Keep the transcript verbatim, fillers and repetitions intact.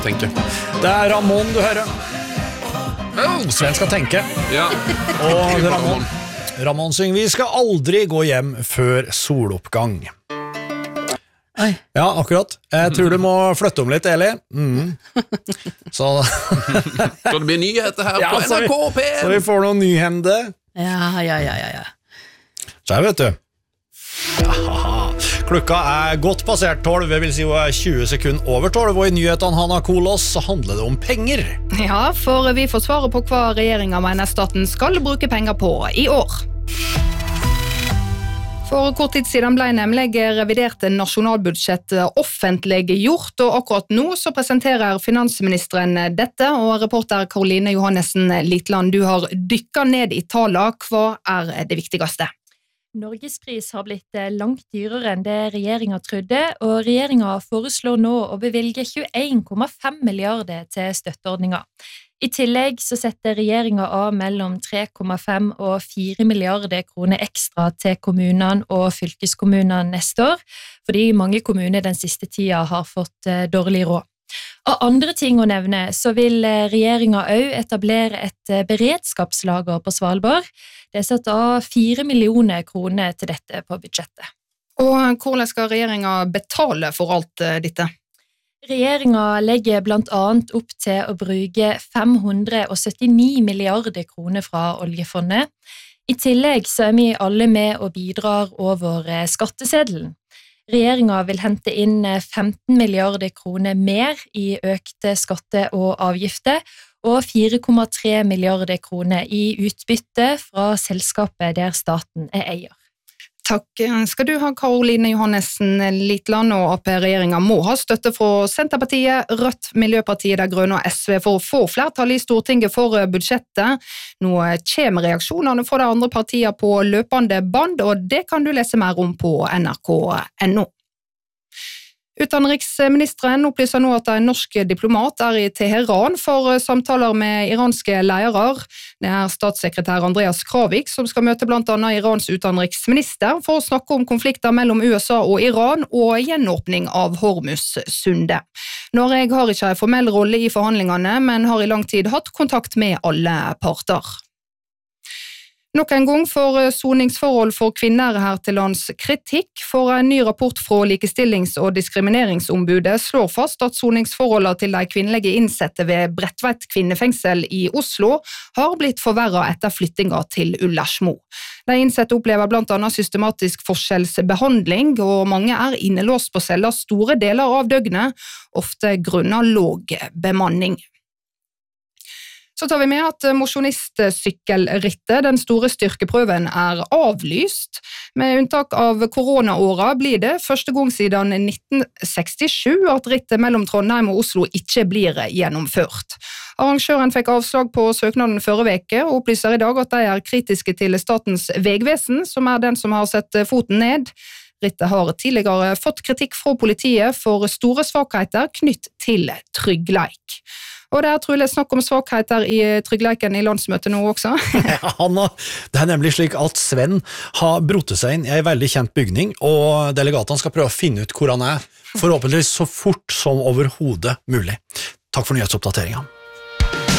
tenke. Det er Ramon du hører. Oh, Sven skal tenke. Ja. Og det er Ramon. Ramon synger, vi skal aldri gå hjem før soloppgang. Oi. Ja, akkurat. Jeg tror du må flytte om litt, Eli. Mm. Så... Så det blir nyheter her ja, på N R K P en. Så vi får noen nyhende. Ja, ja, ja, ja, ja. Så her vet du. Ja, klokka er godt passert tolv, det vil si hun er tjue sekunder over tolv, og i nyhetene Hanna Kolos så handler det om penger. Ja, for vi får svare på hva regjeringen mener staten skal bruke penger på i år. For kort tid siden ble nemlig reviderte nasjonalbudsjett offentliggjort, og akkurat nå så presenterer finansministeren dette, og reporter Karoline Johannessen Litland, du har dykket ned i tallene. Hva er det viktigste? Norgespris har blitt langt dyrere enn det regjeringen trodde, og regjeringen foreslår nå å bevilge tjueen komma fem milliarder til støtteordninger. I tillegg så setter regjeringen av mellom tre komma fem og fire milliarder kroner ekstra til kommunene og fylkeskommunene neste år, fordi mange kommuner den siste tida har fått dårlig råd. Av andre ting å nevne så vil regjeringen også etablere et beredskapslager på Svalbard. Det er satt av fire millioner kroner til dette på budsjettet. Og hvordan skal regjeringen betale for alt dette? Regjeringen legger blant annet opp til å bruke fem hundre syttini milliarder kroner fra oljefondet. I tillegg så er vi alle med og bidrar over skatteseddelen. Regjeringen vil hente inn femten milliarder kroner mer i økte skatte- og avgifter, og fire komma tre milliarder kroner i utbytte fra selskapet der staten er eier. Takk skal du ha, Karoline Johannessen Litland, og Ap-regjeringen må ha støtte fra Senterpartiet, Rødt, Miljøpartiet De Grønne og S V for å få flertall i Stortinget for budsjettet. Nå kommer reaksjonene fra de andre partiene på løpende band, og det kan du lese mer om på N R K punktum N O. Utenriksministeren opplyser nå at en norsk diplomat er i Teheran for samtaler med iranske ledere. Det er statssekretær Andreas Kravik som skal møte blant annet Irans utenriksminister for å snakke om konflikter mellom U S A og Iran og gjenåpning av Hormuz-sundet. Norge har ikke en formell rolle i forhandlingene, men har i lang tid hatt kontakt med alle parter. Nok en gang for soningsforhold for kvinner her til lands kritikk, for en ny rapport fra Likestillings- og diskrimineringsombudet slår fast at soningsforholdene til de kvinnelige innsatte ved Bredtvet kvinnefengsel i Oslo har blitt forverret etter flyttinga til Ullersmo. De innsatte opplever blant annet systematisk forskjellsbehandling, og mange er innelåst på celler store deler av døgnet, ofte grunnet låg bemanning. Så tar vi med at mosjonistsykkelrittet, den store styrkeprøven, er avlyst. Med unntak av koronaåret blir det første gang siden nitten sekstisju at rittet mellom Trondheim og Oslo ikke blir gjennomført. Arrangøren fikk avslag på søknaden forrige uke og opplyser i dag at de er kritiske til Statens vegvesen, som er den som har sett foten ned. Rittet har tidligere fått kritikk fra politiet for store svakheter knytt til tryggleik. Og det er trolig snakk om svakheter i tryggleiken i landsmøtet nå også. Ja, Hanna, det er nemlig slik at Sven har brotet seg inn i en veldig kjent bygning, og delegatene skal prøve å finne ut hvor han er, forhåpentligvis så fort som overhodet mulig. Takk for nyhetsoppdateringen.